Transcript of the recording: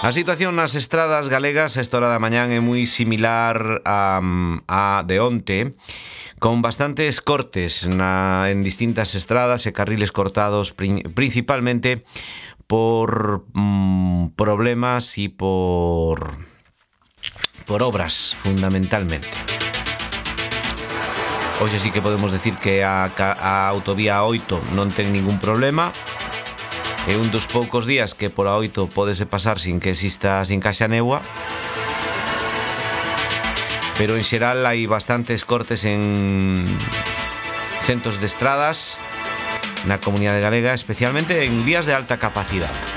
A situación nas estradas galegas a esta hora da mañán é moi similar a de onte, con bastantes cortes en distintas estradas e carriles cortados principalmente por problemas e por obras, fundamentalmente. Hoxe sí que podemos decir que a autovía 8 non ten ningún problema. É un dos poucos días que por a 8 pódese pasar sin que haxa néboa. Pero en xeral hai bastantes cortes en centros de estradas na comunidade galega, especialmente en vías de alta capacidade.